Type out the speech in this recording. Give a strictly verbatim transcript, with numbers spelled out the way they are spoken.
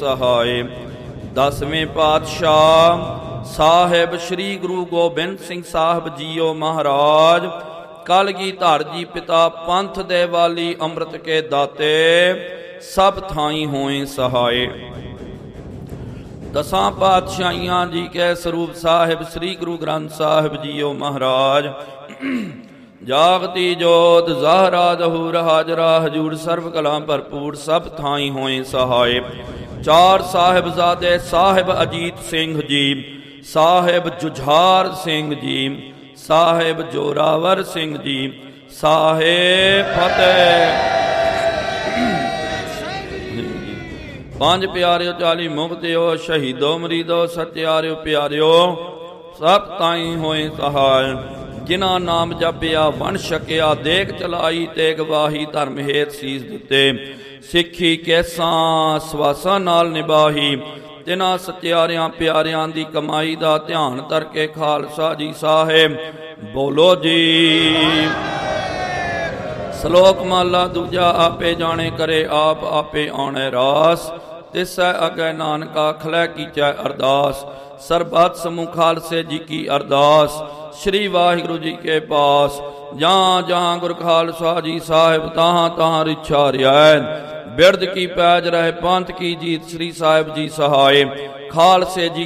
ਸਹਾਏ। ਦਸਵੇਂ ਪਾਤਸ਼ਾਹ ਸਾਹਿਬ ਸ੍ਰੀ ਗੁਰੂ ਗੋਬਿੰਦ ਸਿੰਘ ਸਾਹਿਬ ਜੀਓ ਮਹਾਰਾਜ ਕਲਗੀਧਰ ਜੀ ਪਿਤਾ ਪੰਥ ਦੇ ਵਾਲੀ ਅੰਮ੍ਰਿਤ ਕੇ ਦਾਤੇ ਸਭ ਥਾਈ ਹੋਏ ਸਹਾਏ। ਦਸਾਂ ਪਾਤਸ਼ਾਹੀਆਂ ਜੀ ਕੇ ਸਰੂਪ ਸਾਹਿਬ ਸ੍ਰੀ ਗੁਰੂ ਗ੍ਰੰਥ ਸਾਹਿਬ ਜੀਓ ਮਹਾਰਾਜ ਜਾਗਤੀ ਜੋਤ ਜ਼ਾਹਰਾ ਜ਼ਹੂਰ ਹਾਜ਼ਰਾ ਹਜੂਰ ਸਰਬ ਕਲਾ ਭਰਪੂਰ ਸਭ ਥਾਈ ਹੋਏ ਸਹਾਏ। ਚਾਰ ਸਾਹਿਬਜ਼ਾਦੇ ਸਾਹਿਬ ਅਜੀਤ ਸਿੰਘ ਜੀ, ਸਾਹਿਬ ਜੁਝਾਰ ਸਿੰਘ ਜੀ, ਸਾਹਿਬ ਜੋਰਾਵਰ ਸਿੰਘ ਜੀ, ਸਾਹਿਬ ਫਤਿਹ ਪੰਜ ਪਿਆਰਿਓ ਚਾਲੀ ਮੁਕਤਿਓ ਸ਼ਹੀਦੋ ਮਰੀਦੋ ਸਤਿਆਰਿਓ ਪਿਆਰਿਓ ਸਭ ਤਾਈ ਹੋਏ ਸਹਾਇ। ਜਿਨ੍ਹਾਂ ਨਾਮ ਜਪਿਆ ਵੰਡ ਛਕਿਆ ਦੇਖ ਚਲਾਈ ਤੇ ਗਵਾਹੀ ਧਰਮ ਹੇਤ ਸੀਸ ਦਿੱਤੇ ਸਿੱਖੀ ਕੈਸਾਂ ਸਵਾਸਾਂ ਨਾਲ ਨਿਭਾਹੀ ਤਿਨਾਂ ਸਤਿਆਰਿਆਂ ਪਿਆਰਿਆਂ ਦੀ ਕਮਾਈ ਦਾ ਧਿਆਨ ਧਰ ਕੇ ਖਾਲਸਾ ਜੀ ਸਾਹਿਬ ਬੋਲੋ ਜੀ। ਸ਼ਲੋਕ ਮਹਲਾ ਦੂਜਾ ਆਪੇ ਜਾਣੇ ਕਰੇ ਆਪ ਆਪੇ ਆਉਣੇ ਰਾਸ ਤਿਸੈ ਅਗੈ ਨਾਨਕਾ ਖਲੈ ਕੀਚੈ ਅਰਦਾਸ। ਸਰਬੱਤ ਸਮੂਹ ਖਾਲਸੇ ਜੀ ਕੀ ਅਰਦਾਸ ਸ਼੍ਰੀ ਵਾਹਿਗੁਰੂ ਜੀ ਕੇ ਪਾਸ। ਜਾਂ ਜਾਂ ਗੁਰ ਖਾਲਸਾ ਜੀ ਸਾਹਿਬ ਤਾਹਾਂ ਤਾਹਾਂ ਰਿਛਾ ਰਿਆਇ ਬਿਰਦ ਕੀ ਪੈਜ ਰਹੇ ਪੰਥ ਕੀ ਜੀਤ। ਸ੍ਰੀ ਸਾਹਿਬ ਜੀ ਸਹਾਏ ਖਾਲਸੇ ਜੀ